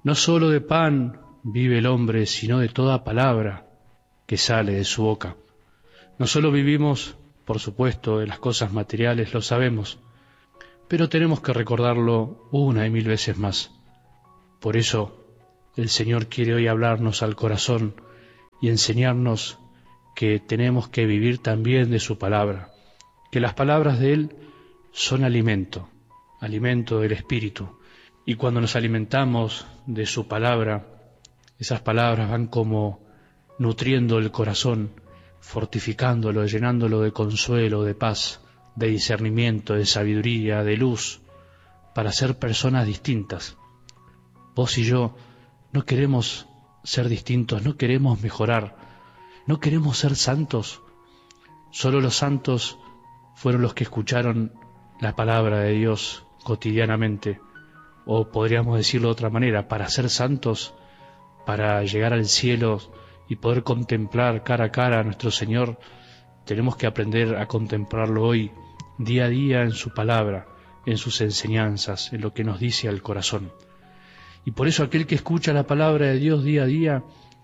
No solo de pan vive el hombre, sino de toda palabra que sale de su boca. No solo vivimos, por supuesto, de las cosas materiales, lo sabemos, pero tenemos que recordarlo una y mil veces más. Por eso, el Señor quiere hoy hablarnos al corazón y enseñarnos que tenemos que vivir también de su palabra, que las palabras de Él son alimento, alimento del Espíritu, y cuando nos alimentamos de su palabra, esas palabras van como nutriendo el corazón, fortificándolo, llenándolo de consuelo, de paz, de discernimiento, de sabiduría, de luz, para ser personas distintas. Vos y yo no queremos ser distintos, no queremos mejorar, no queremos ser santos. Solo los santos fueron los que escucharon la palabra de Dios cotidianamente, o podríamos decirlo de otra manera, para ser santos, para llegar al cielo y poder contemplar cara a cara a nuestro Señor, tenemos que aprender a contemplarlo hoy, día a día, en su palabra, en sus enseñanzas, en lo que nos dice al corazón. Y por eso aquel que escucha la palabra de Dios día a día,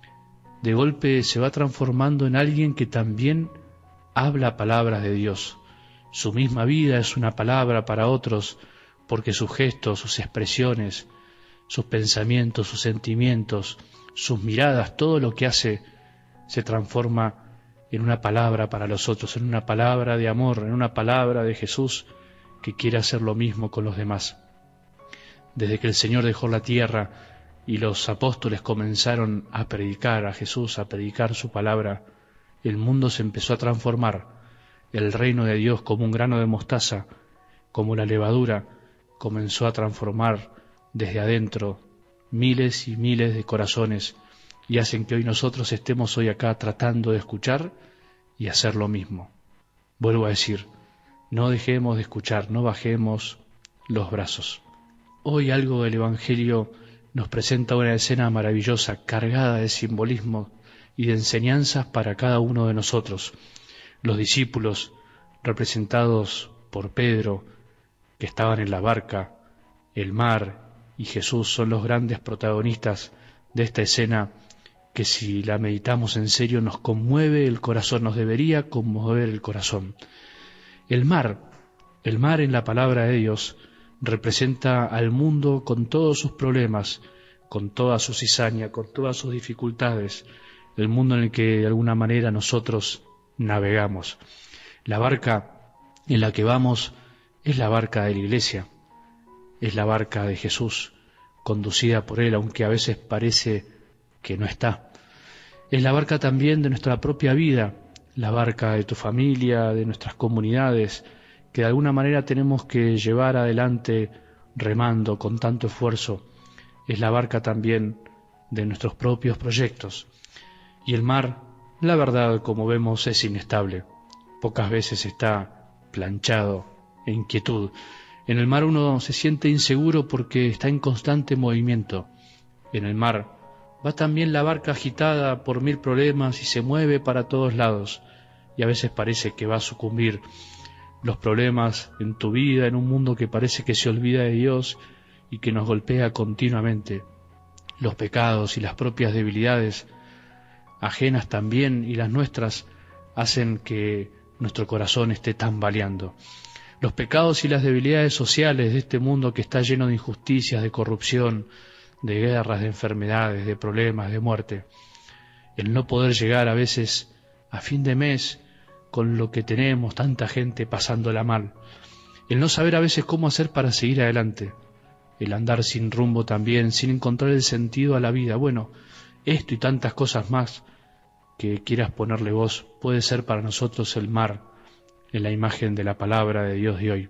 de golpe se va transformando en alguien que también habla palabras de Dios. Su misma vida es una palabra para otros, porque sus gestos, sus expresiones, sus pensamientos, sus sentimientos, sus miradas, todo lo que hace se transforma en una palabra para los otros, en una palabra de amor, en una palabra de Jesús que quiere hacer lo mismo con los demás. Desde que el Señor dejó la tierra y los apóstoles comenzaron a predicar a Jesús, a predicar su palabra, el mundo se empezó a transformar. El reino de Dios, como un grano de mostaza, como la levadura, comenzó a transformar desde adentro miles y miles de corazones y hacen que hoy nosotros estemos hoy acá tratando de escuchar y hacer lo mismo. Vuelvo a decir, no dejemos de escuchar, no bajemos los brazos. Hoy algo del Evangelio nos presenta una escena maravillosa, cargada de simbolismo y de enseñanzas para cada uno de nosotros. Los discípulos, representados por Pedro, que estaban en la barca, el mar y Jesús son los grandes protagonistas de esta escena que si la meditamos en serio nos conmueve el corazón, nos debería conmover el corazón. El mar en la palabra de Dios representa al mundo con todos sus problemas, con toda su cizaña, con todas sus dificultades, el mundo en el que de alguna manera nosotros navegamos. La barca en la que vamos es la barca de la Iglesia, es la barca de Jesús, conducida por Él, aunque a veces parece que no está. Es la barca también de nuestra propia vida, la barca de tu familia, de nuestras comunidades, que de alguna manera tenemos que llevar adelante remando con tanto esfuerzo. Es la barca también de nuestros propios proyectos. Y el mar, la verdad, como vemos, es inestable. Pocas veces está planchado, en quietud. En el mar uno se siente inseguro porque está en constante movimiento. En el mar va también la barca agitada por mil problemas y se mueve para todos lados. Y a veces parece que va a sucumbir. Los problemas en tu vida, en un mundo que parece que se olvida de Dios y que nos golpea continuamente. Los pecados y las propias debilidades, ajenas también, y las nuestras, hacen que nuestro corazón esté tambaleando. Los pecados y las debilidades sociales de este mundo que está lleno de injusticias, de corrupción, de guerras, de enfermedades, de problemas, de muerte. El no poder llegar a veces a fin de mes con lo que tenemos, tanta gente pasándola mal. El no saber a veces cómo hacer para seguir adelante. El andar sin rumbo también, sin encontrar el sentido a la vida. Bueno, esto y tantas cosas más que quieras ponerle vos, puede ser para nosotros el mar, en la imagen de la palabra de Dios de hoy.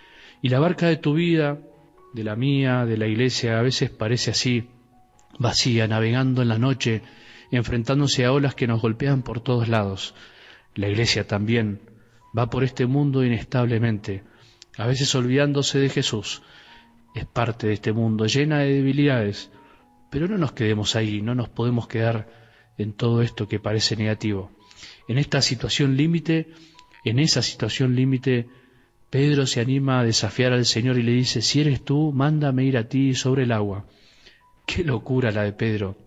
Y la barca de tu vida, de la mía, de la Iglesia, a veces parece así, vacía, navegando en la noche, enfrentándose a olas que nos golpean por todos lados. La Iglesia también va por este mundo inestablemente, a veces olvidándose de Jesús. Es parte de este mundo llena de debilidades, pero no nos quedemos ahí, no nos podemos quedar en todo esto que parece negativo. En esta situación límite, en esa situación límite, Pedro se anima a desafiar al Señor y le dice: si eres tú, mándame ir a ti sobre el agua. Qué locura la de Pedro,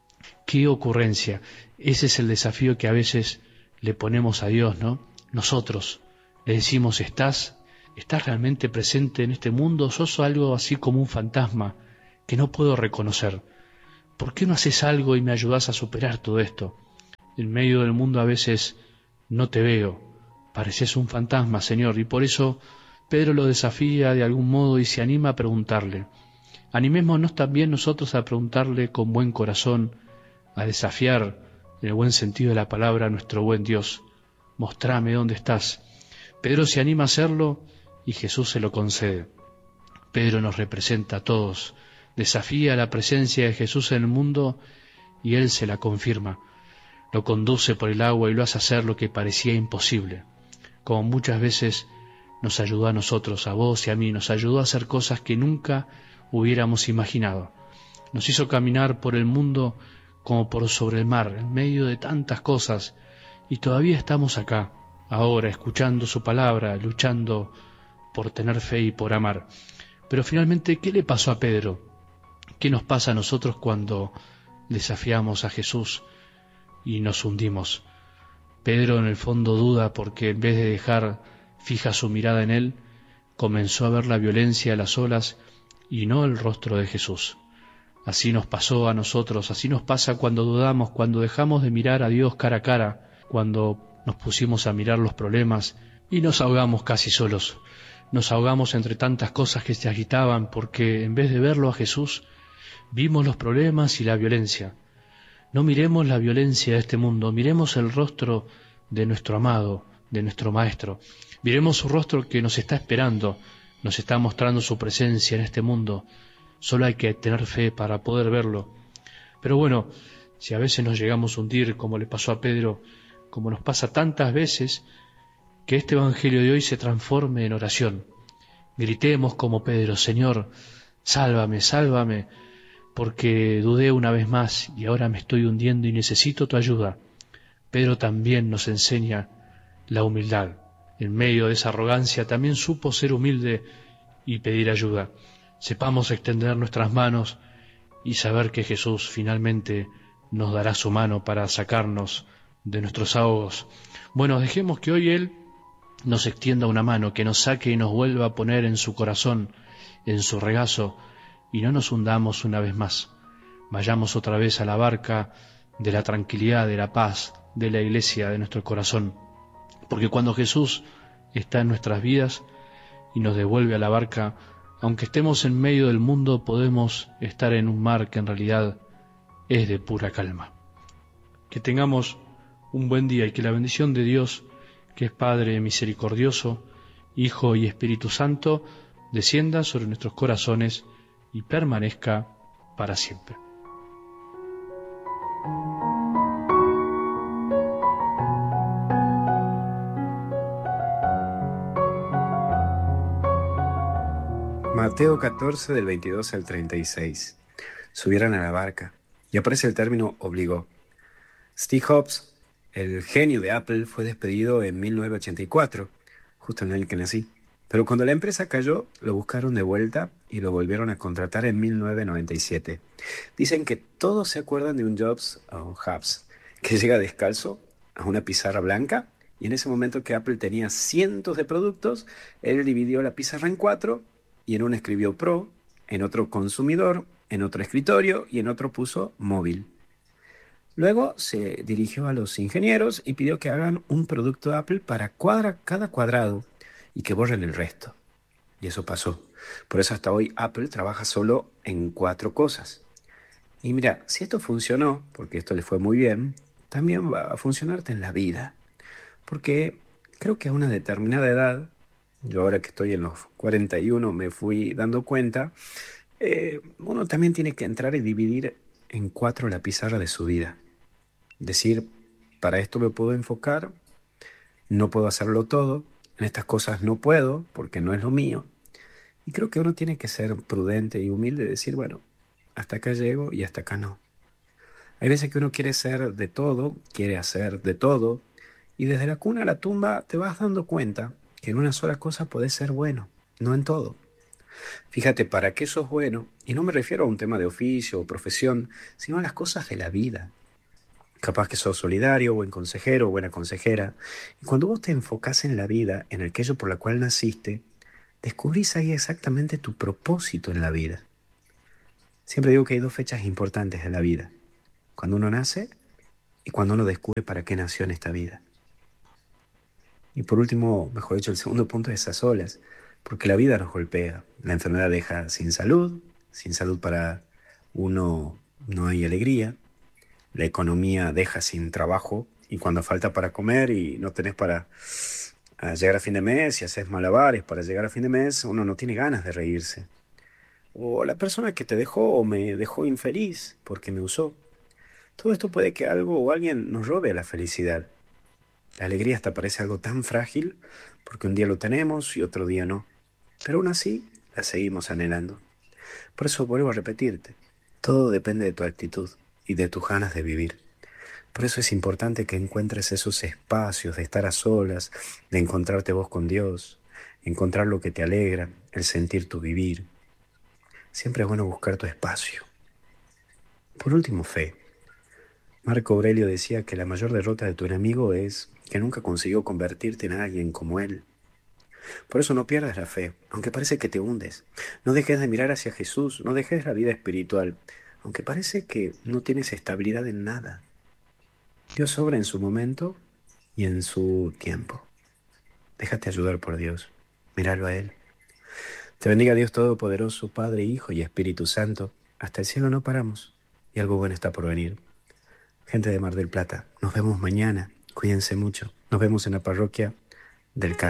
qué ocurrencia. Ese es el desafío que a veces le ponemos a Dios, ¿no? Nosotros le decimos, ¿estás realmente presente en este mundo? ¿Sos algo así como un fantasma que no puedo reconocer? ¿Por qué no haces algo y me ayudás a superar todo esto? En medio del mundo a veces no te veo, pareces un fantasma, Señor, y por eso Pedro lo desafía de algún modo y se anima a preguntarle. Animémonos también nosotros a preguntarle con buen corazón, a desafiar, en el buen sentido de la palabra, a nuestro buen Dios. Mostrame dónde estás. Pedro se anima a hacerlo y Jesús se lo concede. Pedro nos representa a todos, desafía la presencia de Jesús en el mundo y Él se la confirma. Lo conduce por el agua y lo hace hacer lo que parecía imposible. Como muchas veces nos ayudó a nosotros, a vos y a mí, nos ayudó a hacer cosas que nunca hubiéramos imaginado. Nos hizo caminar por el mundo como por sobre el mar, en medio de tantas cosas, y todavía estamos acá, ahora, escuchando su palabra, luchando por tener fe y por amar. Pero finalmente, ¿qué le pasó a Pedro? ¿Qué nos pasa a nosotros cuando desafiamos a Jesús y nos hundimos? Pedro en el fondo duda porque en vez de dejar fija su mirada en él, comenzó a ver la violencia de las olas y no el rostro de Jesús. Así nos pasó a nosotros, así nos pasa cuando dudamos, cuando dejamos de mirar a Dios cara a cara, cuando nos pusimos a mirar los problemas y nos ahogamos casi solos. Nos ahogamos entre tantas cosas que se agitaban porque en vez de verlo a Jesús, vimos los problemas y la violencia. No miremos la violencia de este mundo, miremos el rostro de nuestro amado, de nuestro Maestro. Miremos su rostro que nos está esperando, nos está mostrando su presencia en este mundo. Solo hay que tener fe para poder verlo. Pero bueno, si a veces nos llegamos a hundir, como le pasó a Pedro, como nos pasa tantas veces, que este Evangelio de hoy se transforme en oración. Gritemos como Pedro, Señor, sálvame, sálvame, porque dudé una vez más y ahora me estoy hundiendo y necesito tu ayuda. Pedro también nos enseña la humildad. En medio de esa arrogancia también supo ser humilde y pedir ayuda. Sepamos extender nuestras manos y saber que Jesús finalmente nos dará su mano para sacarnos de nuestros ahogos. Bueno, dejemos que hoy Él nos extienda una mano, que nos saque y nos vuelva a poner en su corazón, en su regazo, y no nos hundamos una vez más. Vayamos otra vez a la barca de la tranquilidad, de la paz, de la iglesia, de nuestro corazón. Porque cuando Jesús está en nuestras vidas y nos devuelve a la barca, aunque estemos en medio del mundo, podemos estar en un mar que en realidad es de pura calma. Que tengamos un buen día y que la bendición de Dios, que es Padre misericordioso, Hijo y Espíritu Santo, descienda sobre nuestros corazones y permanezca para siempre. Mateo 14 del 22 al 36. Subieron a la barca y aparece el término obligó. Steve Jobs, el genio de Apple, fue despedido en 1984, justo en el año que nací. Pero cuando la empresa cayó, lo buscaron de vuelta y lo volvieron a contratar en 1997. Dicen que todos se acuerdan de un Jobs o Hubs que llega descalzo a una pizarra blanca y en ese momento que Apple tenía cientos de productos, él dividió la pizarra en 4 y en uno escribió Pro, en otro consumidor, en otro escritorio y en otro puso móvil. Luego se dirigió a los ingenieros y pidió que hagan un producto Apple para cada cuadrado y que borren el resto. Y eso pasó. Por eso hasta hoy Apple trabaja solo en 4 cosas. Y mira, si esto funcionó, porque esto le fue muy bien, también va a funcionarte en la vida. Porque creo que a una determinada edad, yo ahora que estoy en los 41 me fui dando cuenta, uno también tiene que entrar y dividir en 4 la pizarra de su vida. Decir, para esto me puedo enfocar, no puedo hacerlo todo, en estas cosas no puedo porque no es lo mío. Y creo que uno tiene que ser prudente y humilde y decir, bueno, hasta acá llego y hasta acá no. Hay veces que uno quiere ser de todo, quiere hacer de todo, y desde la cuna a la tumba te vas dando cuenta que en una sola cosa podés ser bueno, no en todo. Fíjate, ¿para qué sos bueno? Y no me refiero a un tema de oficio o profesión, sino a las cosas de la vida. Capaz que sos solidario, buen consejero, buena consejera. Y cuando vos te enfocás en la vida, en aquello por la cual naciste, descubrís ahí exactamente tu propósito en la vida. Siempre digo que hay dos fechas importantes en la vida. Cuando uno nace y cuando uno descubre para qué nació en esta vida. Y por último, mejor dicho, el segundo punto es a solas, porque la vida nos golpea. La enfermedad deja sin salud para uno no hay alegría, la economía deja sin trabajo y cuando falta para comer y no tenés para llegar a fin de mes y haces malabares para llegar a fin de mes, uno no tiene ganas de reírse. O la persona que te dejó o me dejó infeliz porque me usó. Todo esto puede que algo o alguien nos robe la felicidad. La alegría hasta parece algo tan frágil porque un día lo tenemos y otro día no. Pero aún así la seguimos anhelando. Por eso vuelvo a repetirte, todo depende de tu actitud y de tus ganas de vivir. Por eso es importante que encuentres esos espacios de estar a solas, de encontrarte vos con Dios, encontrar lo que te alegra, el sentir tu vivir. Siempre es bueno buscar tu espacio. Por último, fe. Marco Aurelio decía que la mayor derrota de tu enemigo es que nunca consiguió convertirte en alguien como él. Por eso no pierdas la fe, aunque parece que te hundes. No dejes de mirar hacia Jesús, no dejes la vida espiritual, aunque parece que no tienes estabilidad en nada. Dios obra en su momento y en su tiempo. Déjate ayudar por Dios. Míralo a Él. Te bendiga Dios Todopoderoso, Padre, Hijo y Espíritu Santo. Hasta el cielo no paramos y algo bueno está por venir. Gente de Mar del Plata, nos vemos mañana. Cuídense mucho. Nos vemos en la parroquia del Carmen.